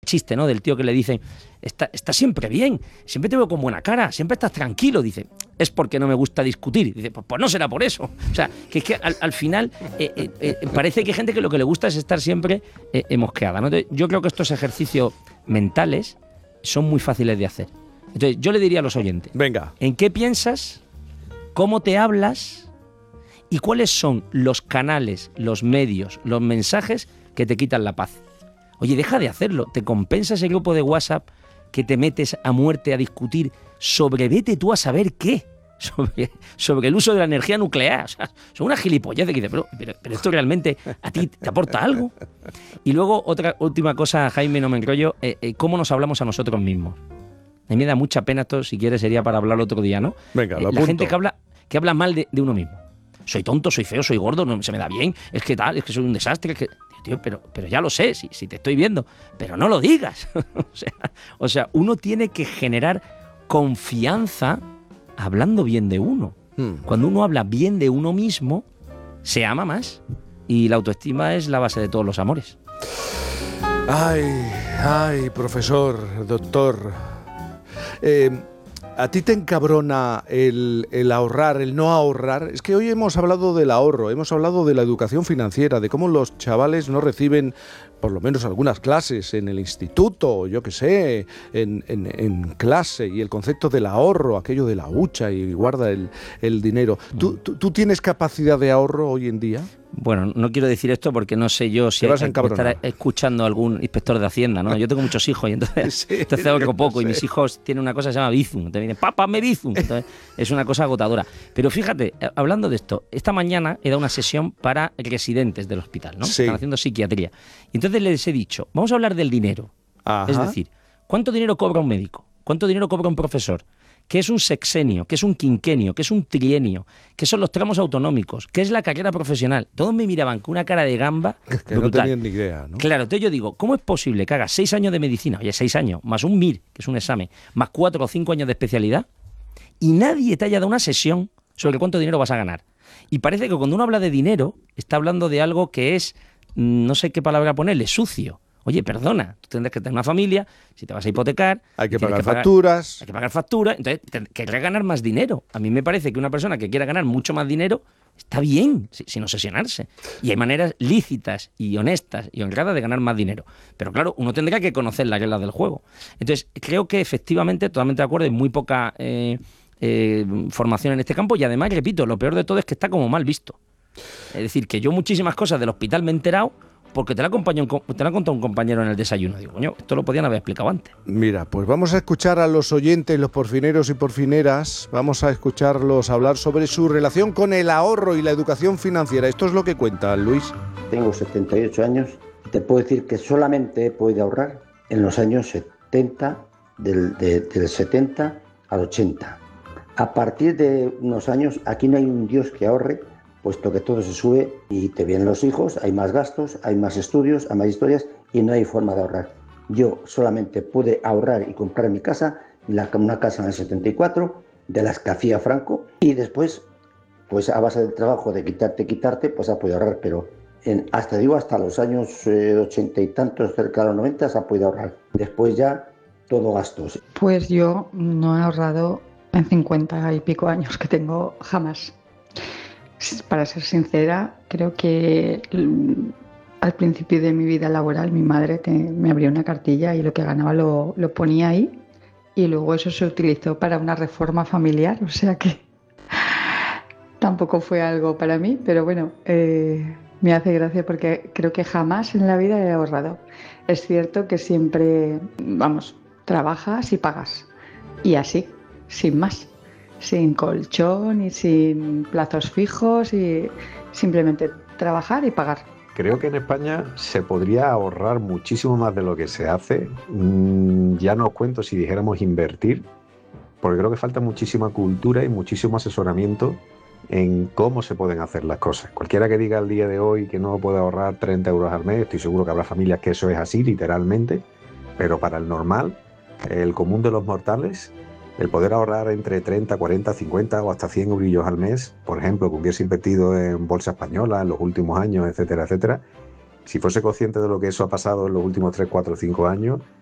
chiste, ¿no? Del tío que le dicen, está siempre bien, siempre te veo con buena cara, siempre estás tranquilo. Dice, es porque no me gusta discutir. Dice, pues no será por eso. O sea, que es que al final parece que hay gente que lo que le gusta es estar siempre mosqueada, ¿no? Entonces, yo creo que estos ejercicios mentales son muy fáciles de hacer. Entonces, yo le diría a los oyentes, venga, ¿en qué piensas? ¿Cómo te hablas? ¿Y cuáles son los canales, los medios, los mensajes que te quitan la paz? Oye, deja de hacerlo. Te compensa ese grupo de WhatsApp que te metes a muerte a discutir sobre vete tú a saber qué. Sobre el uso de la energía nuclear. O sea, son una gilipollez que dice, pero esto realmente a ti te aporta algo. Y luego, otra última cosa, Jaime, no me enrollo, ¿cómo nos hablamos a nosotros mismos? A mí me da mucha pena esto, si quieres sería para hablar otro día, ¿no? Venga, lo apunto. La gente que habla mal de uno mismo. Soy tonto, soy feo, soy gordo, no se me da bien, es que tal, es que soy un desastre, es que... Tío, pero ya lo sé, si te estoy viendo, pero no lo digas. o sea, uno tiene que generar confianza hablando bien de uno. Cuando uno habla bien de uno mismo, se ama más. Y la autoestima es la base de todos los amores. Ay, profesor, doctor. ¿A ti te encabrona el ahorrar, el no ahorrar? Es que hoy hemos hablado del ahorro, hemos hablado de la educación financiera, de cómo los chavales no reciben por lo menos algunas clases en el instituto, yo qué sé, en clase, y el concepto del ahorro, aquello de la hucha y guarda el dinero. ¿Tú tienes capacidad de ahorro hoy en día? Bueno, no quiero decir esto porque no sé yo si estará escuchando algún inspector de Hacienda, ¿no? Yo tengo muchos hijos y entonces ahorro poco, y mis hijos tienen una cosa que se llama Bizum. Te vienen, papá, me Bizum. Entonces es una cosa agotadora. Pero fíjate, hablando de esto, esta mañana he dado una sesión para residentes del hospital, ¿no? Sí. Están haciendo psiquiatría. Y entonces les he dicho, vamos a hablar del dinero. Ajá. Es decir, ¿cuánto dinero cobra un médico? ¿Cuánto dinero cobra un profesor? ¿Qué es un sexenio? ¿Qué es un quinquenio? ¿Qué es un trienio? ¿Qué son los tramos autonómicos? ¿Qué es la carrera profesional? Todos me miraban con una cara de gamba que brutal. No tenían ni idea, ¿no? Claro, entonces yo digo, ¿cómo es posible que hagas 6 años de medicina, oye, 6 años, más un MIR, que es un examen, más 4 o 5 años de especialidad, y nadie te haya dado una sesión sobre cuánto dinero vas a ganar? Y parece que cuando uno habla de dinero, está hablando de algo que es, no sé qué palabra ponerle, sucio. Oye, perdona, tú tendrás que tener una familia, si te vas a hipotecar... Hay que pagar facturas. Hay que pagar facturas, entonces querrás ganar más dinero. A mí me parece que una persona que quiera ganar mucho más dinero está bien, sin obsesionarse. Y hay maneras lícitas y honestas y honradas de ganar más dinero. Pero claro, uno tendrá que conocer las reglas del juego. Entonces, creo que efectivamente, totalmente de acuerdo, hay muy poca formación en este campo, y además, repito, lo peor de todo es que está como mal visto. Es decir, que yo muchísimas cosas del hospital me he enterado porque te la ha contado un compañero en el desayuno. Digo, coño, esto lo podían haber explicado antes. Mira, pues vamos a escuchar a los oyentes, los porfineros y porfineras, vamos a escucharlos hablar sobre su relación con el ahorro y la educación financiera. Esto es lo que cuenta Luis. Tengo 78 años y te puedo decir que solamente he podido ahorrar en los años 70, del 70 al 80. A partir de unos años, aquí no hay un Dios que ahorre, puesto que todo se sube y te vienen los hijos, hay más gastos, hay más estudios, hay más historias y no hay forma de ahorrar. Yo solamente pude ahorrar y comprar mi casa, una casa en el 74, de las que hacía Franco, y después, pues a base del trabajo de quitarte, pues ha podido ahorrar, pero hasta los años 80 y tantos, cerca de los 90, se ha podido ahorrar. Después ya, todo gastos. Pues yo no he ahorrado en 50 y pico años que tengo jamás. Para ser sincera, creo que al principio de mi vida laboral mi madre me abrió una cartilla y lo que ganaba lo ponía ahí, y luego eso se utilizó para una reforma familiar, o sea que tampoco fue algo para mí, pero bueno, me hace gracia porque creo que jamás en la vida he ahorrado. Es cierto que siempre, trabajas y pagas, y así, sin más. Sin colchón y sin plazos fijos, y simplemente trabajar y pagar. Creo que en España se podría ahorrar muchísimo más de lo que se hace. Ya no os cuento si dijéramos invertir, porque creo que falta muchísima cultura y muchísimo asesoramiento en cómo se pueden hacer las cosas. Cualquiera que diga al día de hoy que no puede ahorrar 30 euros al mes, estoy seguro que habrá familias que eso es así, literalmente, pero para el normal, el común de los mortales, el poder ahorrar entre 30, 40, 50 o hasta 100 eurillos al mes, por ejemplo, que hubiese invertido en bolsa española en los últimos años, etcétera, etcétera, si fuese consciente de lo que eso ha pasado en los últimos 3, 4, 5 años,